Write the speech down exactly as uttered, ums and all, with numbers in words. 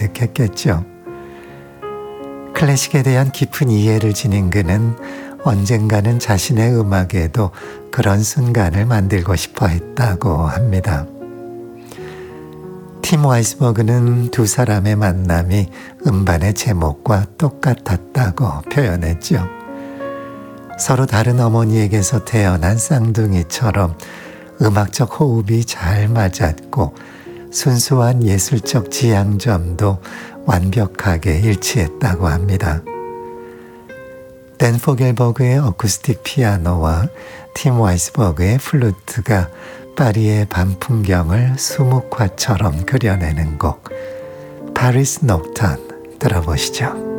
가득했겠죠. 클래식에 대한 깊은 이해를 지닌 그는 언젠가는 자신의 음악에도 그런 순간을 만들고 싶어 했다고 합니다. 팀 와이스버그는 두 사람의 만남이 음반의 제목과 똑같았다고 표현했죠. 서로 다른 어머니에게서 태어난 쌍둥이처럼 음악적 호흡이 잘 맞았고 순수한 예술적 지향점도 완벽하게 일치했다고 합니다. 댄 포겔버그의 어쿠스틱 피아노와 팀 와이스버그의 플루트가 파리의 밤 풍경을 수묵화처럼 그려내는 곡 파리스 녹턴 들어보시죠.